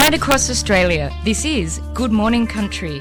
Right across Australia, this is Good Morning Country.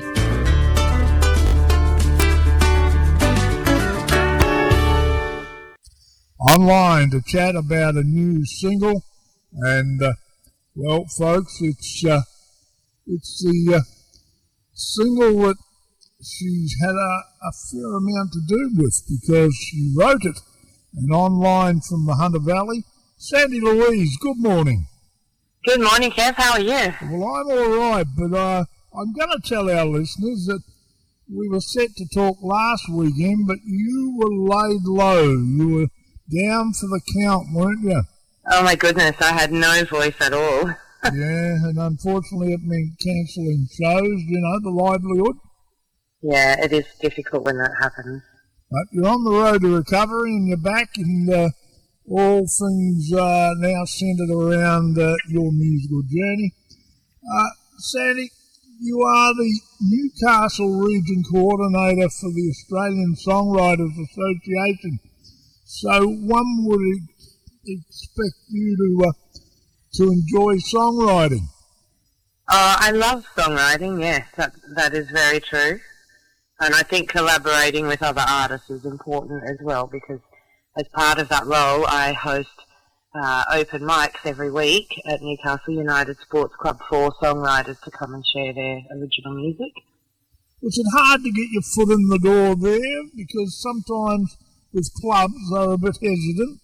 Online to chat about a new single, and well, folks, it's the single that she's had a fair amount to do with because she wrote it. And online from the Hunter Valley, Sandy Louise, good morning. Good morning, Kev. How are you? Well, I'm all right, but I'm going to tell our listeners that we were set to talk last weekend, but you were laid low. You were down for the count, weren't you? Oh, my goodness. I had no voice at all. Yeah, and unfortunately it meant cancelling shows, the livelihood. Yeah, it is difficult when that happens. But you're on the road to recovery and you're back, and all things now centred around your musical journey. Sandy, you are the Newcastle Region Coordinator for the Australian Songwriters Association. So one would expect you to enjoy songwriting. I love songwriting, yes, that is very true. And I think collaborating with other artists is important as well, because as part of that role, I host open mics every week at Newcastle United Sports Club for songwriters to come and share their original music. Was it hard to get your foot in the door there? Because sometimes with clubs they're a bit hesitant.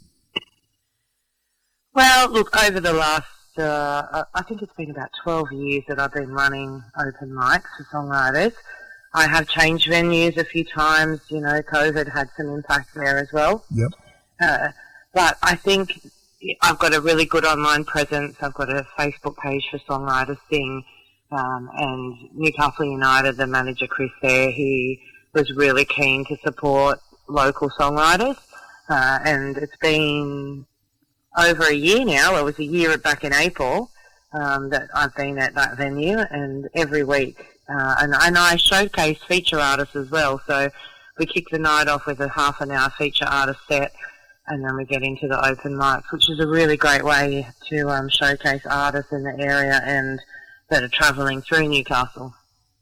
Well, look, over the last, I think it's been about 12 years that I've been running open mics for songwriters. I have changed venues a few times. COVID had some impact there as well. Yep. But I think I've got a really good online presence. I've got a Facebook page for Songwriters Sing, and Newcastle United, the manager Chris there, he was really keen to support local songwriters. And it's been over a year now. It was a year back in April that I've been at that venue, and every week. And I showcase feature artists as well, so we kick the night off with a half an hour feature artist set, and then we get into the open mics, which is a really great way to showcase artists in the area and that are travelling through Newcastle.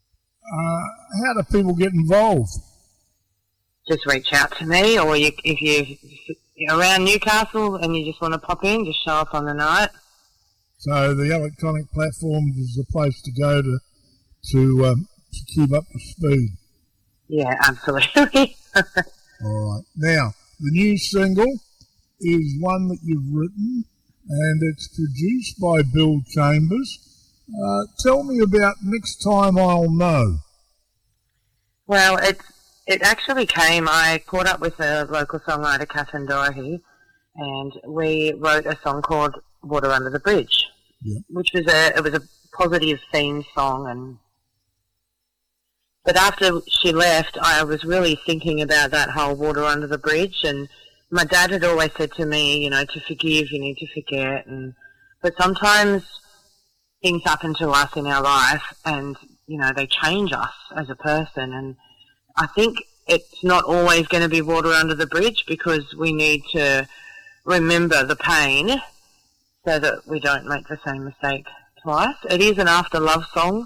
How do people get involved? Just reach out to me, or if you're around Newcastle and you just want to pop in, just show up on the night. So the electronic platforms is the place to go to keep up to speed. Yeah, absolutely. All right. Now, the new single is one that you've written, and it's produced by Bill Chambers. Tell me about Next Time I'll Know. Well, it actually came, I caught up with a local songwriter, Catherine Doherty, and we wrote a song called Water Under the Bridge, yep. Which was it was a positive theme song. But after she left, I was really thinking about that whole water under the bridge, and my dad had always said to me, to forgive, you need to forget, but sometimes things happen to us in our life and, they change us as a person, and I think it's not always going to be water under the bridge because we need to remember the pain so that we don't make the same mistake twice. It is an after love song.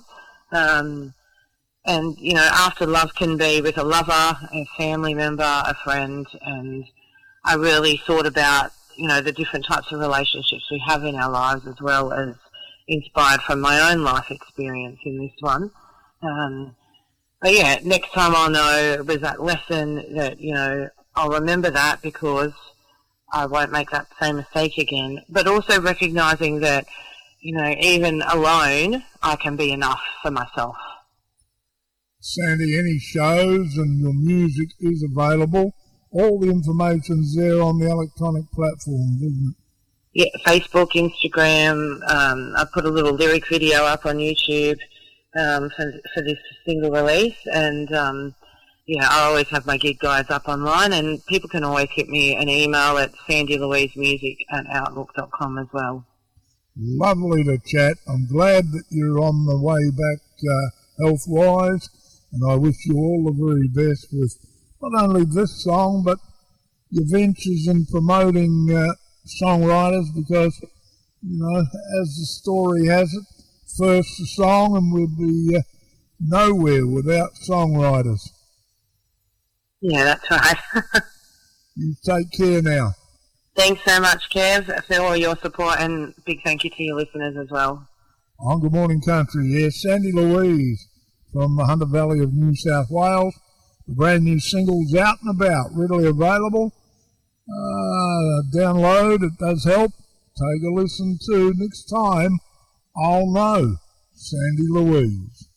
And, after love can be with a lover, a family member, a friend, and I really thought about, the different types of relationships we have in our lives as well as inspired from my own life experience in this one. But yeah, Next Time I'll Know, it was that lesson that, I'll remember that because I won't make that same mistake again, but also recognising that, even alone, I can be enough for myself. Sandy, any shows and your music is available. All the information's there on the electronic platforms, isn't it? Yeah, Facebook, Instagram. I put a little lyric video up on YouTube for this single release, and I always have my gig guides up online, and people can always hit me an email at sandylouisemusic@outlook.com as well. Lovely to chat. I'm glad that you're on the way back health-wise, and I wish you all the very best with not only this song, but your ventures in promoting songwriters, because, as the story has it, first the song, and we'd be nowhere without songwriters. Yeah, that's right. You take care now. Thanks so much, Kev, for all your support, and big thank you to your listeners as well. On Good Morning Country, yes, Sandy Louise from the Hunter Valley of New South Wales. The brand new single's out and about, readily available. Download, it does help. Take a listen to Next Time I'll Know, Sandy Louise.